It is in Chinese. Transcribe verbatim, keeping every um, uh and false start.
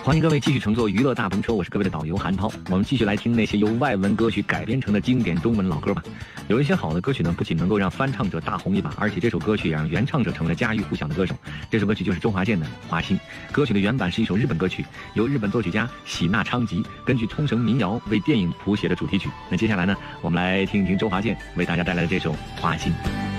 欢迎各位继续乘坐娱乐大篷车，我是各位的导游韩涛。我们继续来听那些由外文歌曲改编成的经典中文老歌吧。有一些好的歌曲呢，不仅能够让翻唱者大红一把，而且这首歌曲也让原唱者成为了家喻户晓的歌手。这首歌曲就是周华健的《花心》。歌曲的原版是一首日本歌曲，由日本作曲家喜纳昌吉根据冲绳民谣为电影谱写的主题曲。那接下来呢，我们来听一听周华健为大家带来的这首《花心》。